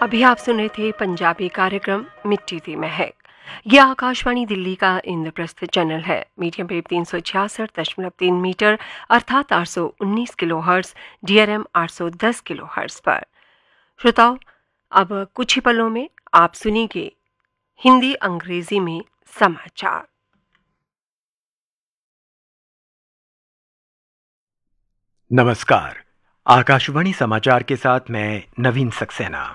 अभी आप सुन रहे थे पंजाबी कार्यक्रम मिट्टी दी महक। यह आकाशवाणी दिल्ली का इंद्रप्रस्थ चैनल है। मीडियम वेव 366.3 मीटर अर्थात 819 किलोहर्ट्ज, DRM 810 किलोहर्ट्ज पर। श्रोताओं, अब कुछ ही पलों में आप सुनिए हिंदी अंग्रेजी में समाचार। नमस्कार, आकाशवाणी समाचार के साथ मैं नवीन सक्सेना।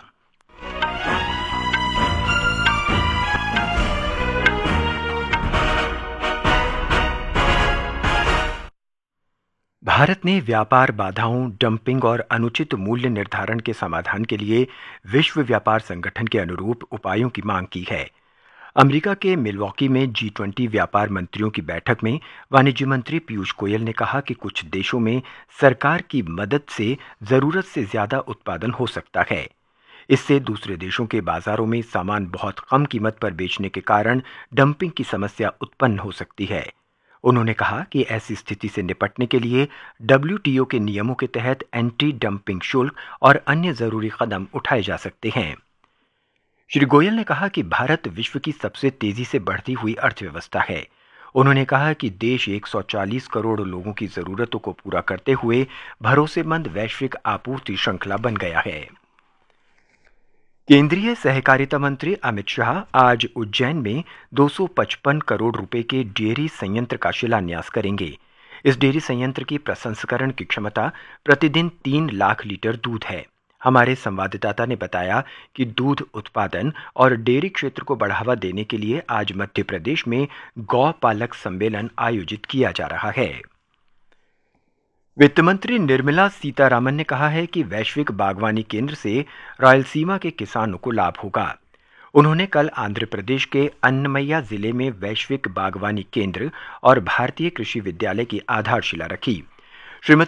भारत ने व्यापार बाधाओं, डंपिंग और अनुचित मूल्य निर्धारण के समाधान के लिए विश्व व्यापार संगठन के अनुरूप उपायों की मांग की है। अमेरिका के मिलवॉकी में G20 व्यापार मंत्रियों की बैठक में वाणिज्य मंत्री पीयूष गोयल ने कहा कि कुछ देशों में सरकार की मदद से जरूरत से ज्यादा उत्पादन हो सकता है। इससे दूसरे देशों के बाजारों में सामान बहुत कम कीमत पर बेचने के कारण डंपिंग की समस्या उत्पन्न हो सकती है। उन्होंने कहा कि ऐसी स्थिति से निपटने के लिए WTO के नियमों के तहत एंटी डंपिंग शुल्क और अन्य जरूरी कदम उठाए जा सकते हैं। श्री गोयल ने कहा कि भारत विश्व की सबसे तेजी से बढ़ती हुई अर्थव्यवस्था है। उन्होंने कहा कि देश 140 करोड़ लोगों की जरूरतों को पूरा करते हुए भरोसेमंद वैश्विक आपूर्ति श्रृंखला बन गया है। केंद्रीय सहकारिता मंत्री अमित शाह आज उज्जैन में 255 करोड़ रुपए के डेयरी संयंत्र का शिलान्यास करेंगे। इस डेयरी संयंत्र की प्रसंस्करण की क्षमता प्रतिदिन 3 लाख लीटर दूध है। हमारे संवाददाता ने बताया कि दूध उत्पादन और डेयरी क्षेत्र को बढ़ावा देने के लिए आज मध्य प्रदेश में गौ पालक सम्मेलन आयोजित किया जा रहा है। वित्त मंत्री निर्मला सीतारामन ने कहा है कि वैश्विक बागवानी केंद्र से रायलसीमा के किसानों को लाभ होगा। उन्होंने कल आंध्र प्रदेश के अन्नमय्या जिले में वैश्विक बागवानी केंद्र और भारतीय कृषि विद्यालय की आधारशिला रखी।